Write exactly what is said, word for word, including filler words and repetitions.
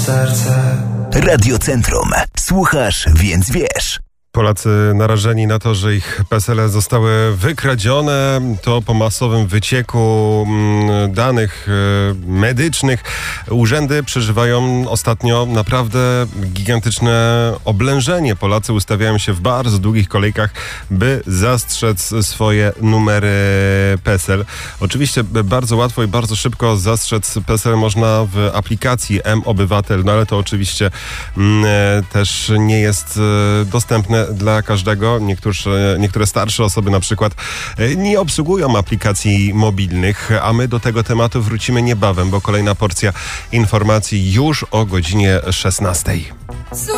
serce. Radiocentrum. Słuchasz, więc wiesz. Polacy narażeni na to, że ich P E S E Le zostały wykradzione, to po masowym wycieku danych medycznych urzędy przeżywają ostatnio naprawdę gigantyczne oblężenie. Polacy ustawiają się w bardzo długich kolejkach, by zastrzec swoje numery P E S E L. Oczywiście bardzo łatwo i bardzo szybko zastrzec P E S E L można w aplikacji M-Obywatel, no ale to oczywiście mm, też nie jest dostępne dla każdego. Niektórzy, niektóre starsze osoby na przykład nie obsługują aplikacji mobilnych, a my do tego tematu wrócimy niebawem, bo kolejna porcja informacji już o godzinie szesnastej.